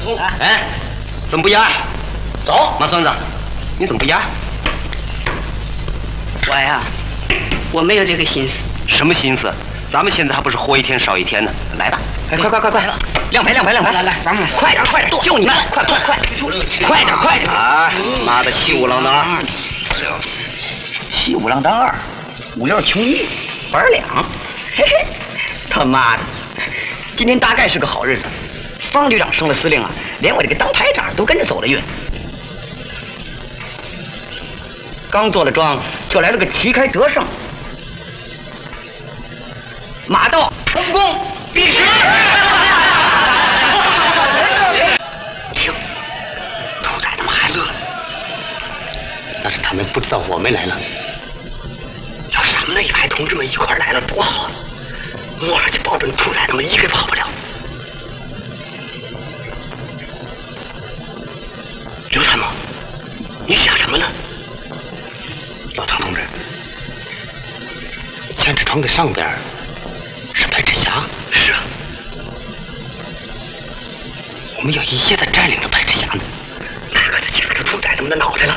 通。哎，怎么不压？走，马孙子，你怎么不压？ 我呀，我没有这个心思。 什么心思？咱们现在还不是活一天少一天呢？来吧，快，亮牌， 来，咱们快点，就你们，快，快点！ 啊，妈的，西五郎当二， 西五郎当二，5六穷一，2两，嘿嘿，他妈的，今天大概是个好日子。方局长升了司令啊，连我这个当排长都跟着走了运。刚做了庄，就来了个旗开得胜。马到，成功，第10。 听，兔崽他们还乐了，那是他们不知道我们来了。要是他们那一排同志们一块来了，多好啊！我上去保准兔崽他们一个跑不了。刘参谋，你想什么呢？老唐同志，千尺窗的上边是白纸峡。是啊，我们要一夜的占领着白纸峡呢，那可得掐着兔崽子们的脑袋了。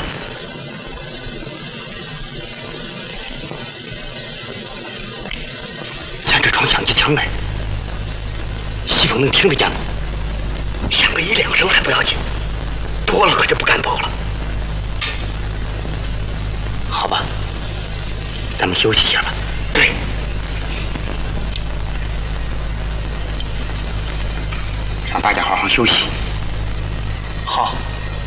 千尺窗响起枪来，西风能听得见吗？响个1、2声还不要紧，多了可就不敢保了。好吧，咱们休息一下吧。对，让大家好好休息。好，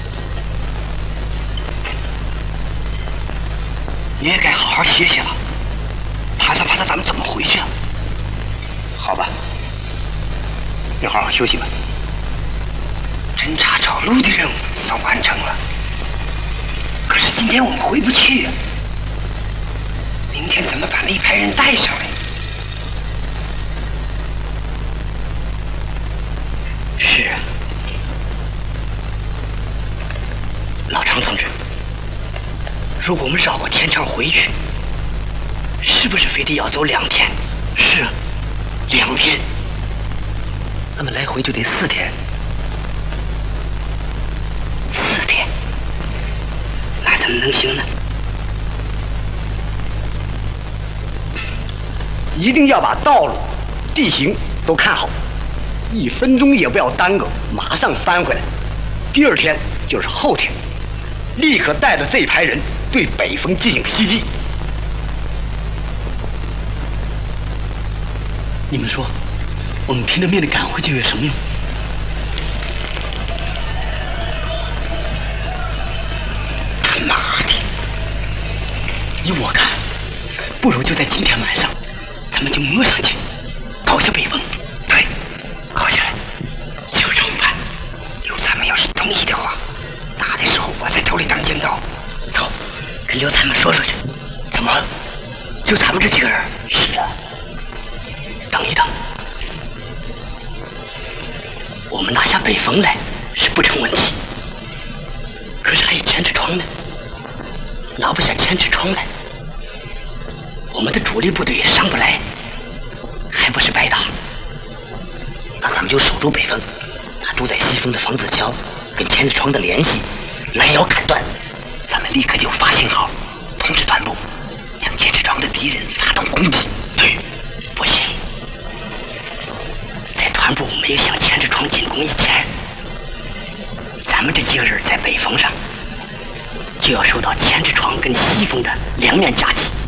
你也该好好歇歇了。怕他咱们怎么回去啊？好吧，你好好休息吧。侦察找路的任务算完成了，可是今天我们回不去啊。明天怎么把那一排人带上来？是啊，老常同志，如果我们绕过天桥回去，是不是非得要走2天？是啊，2天。那么来回就得4天。4天，那怎么能行呢？一定要把道路、地形都看好，1分钟也不要耽搁，马上翻回来。第2天就是后天，立刻带着这一排人对北风进行袭击。你们说，我们拼着命的赶回去有什么用？他妈的！依我看，不如就在今天晚上，咱们就摸上去，跑下北风。对，好下来，就这么办。刘参谋要是同意的话，打的时候我在头里当尖刀。走，跟刘参谋说去。怎么？就咱们这几个人？是啊。等一等，我们拿下北风来是不成问题，可是还有千尺窗呢，拿不下千尺窗来，我们的主力部队上不来，还不是白打？那咱们就守住北风，拿住在西风的房子桥跟千尺窗的联系拦腰砍断，咱们立刻就发信号通知团部，向千尺窗的敌人发动攻击。对，不行。团部没有向千尺窗进攻以前，咱们这几个人在北风上就要受到千尺窗跟西风的2面夹击。